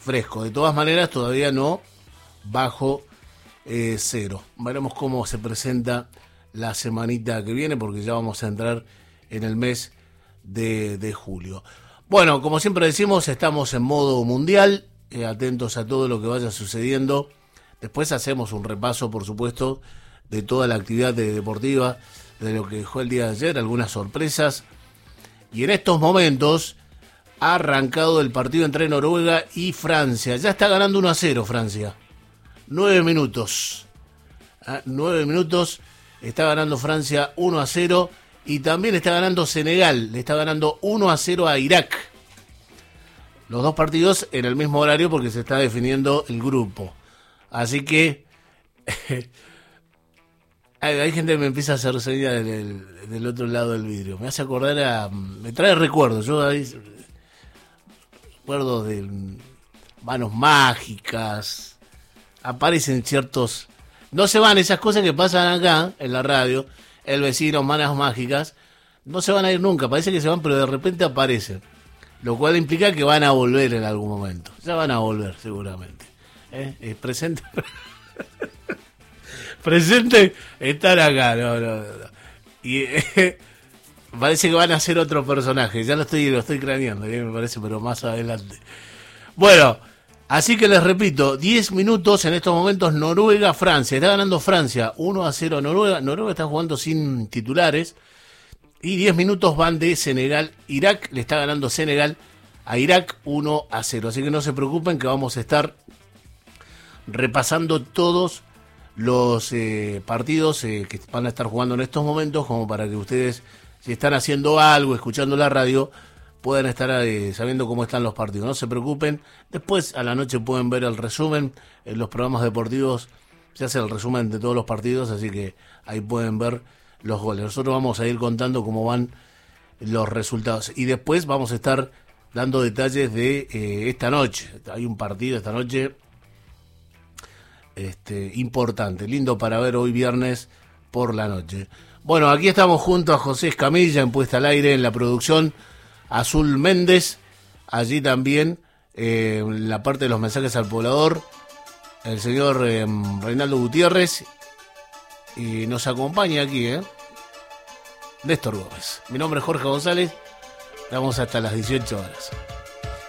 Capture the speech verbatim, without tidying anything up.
fresco. De todas maneras, todavía no bajo eh, cero. Veremos cómo se presenta la semanita que viene, porque ya vamos a entrar en el mes de, de julio. Bueno, como siempre decimos, estamos en modo mundial, eh, atentos a todo lo que vaya sucediendo. Después hacemos un repaso, por supuesto, de toda la actividad de deportiva, de lo que dejó el día de ayer, algunas sorpresas. Y en estos momentos ha arrancado el partido entre Noruega y Francia. Ya está ganando uno a cero Francia. Nueve minutos. ¿Ah? Nueve minutos. Está ganando Francia uno a cero. Y también está ganando Senegal. Le está ganando uno a cero a Irak. Los dos partidos en el mismo horario porque se está definiendo el grupo. Así que hay, hay gente que me empieza a hacer señas del, del, del otro lado del vidrio. Me hace acordar a... Me trae recuerdos. Yo ahí... Recuerdos de manos mágicas. Aparecen ciertos... No se van esas cosas que pasan acá en la radio. El vecino, manos mágicas. No se van a ir nunca. Parece que se van, pero de repente aparecen. Lo cual implica que van a volver en algún momento. Ya van a volver, seguramente. ¿Eh? Es presente. Presente estar acá. No, no, no. Y eh, parece que van a ser otro personaje. Ya lo estoy, lo estoy craneando, ¿eh? Me parece, pero más adelante. Bueno, así que les repito, diez minutos en estos momentos. Noruega, Francia. Está ganando Francia uno a cero Noruega. Noruega está jugando sin titulares. Y diez minutos van de Senegal, Irak. Le está ganando Senegal a Irak uno a cero. Así que no se preocupen que vamos a estar repasando todos los eh, partidos eh, que van a estar jugando en estos momentos, como para que ustedes, si están haciendo algo, escuchando la radio, puedan estar eh, sabiendo cómo están los partidos. No se preocupen. Después a la noche pueden ver el resumen. En los programas deportivos se hace el resumen de todos los partidos, así que ahí pueden ver los goles. Nosotros vamos a ir contando cómo van los resultados. Y después vamos a estar dando detalles de eh, esta noche. Hay un partido esta noche este, importante, lindo para ver hoy viernes por la noche. Bueno, aquí estamos junto a José Escamilla en Puesta al Aire, en la producción Azul Méndez. Allí también, eh, en la parte de los mensajes al poblador, el señor eh, Reinaldo Gutiérrez. Y nos acompaña aquí, ¿eh? Néstor Gómez. Mi nombre es Jorge González. Estamos hasta las dieciocho horas.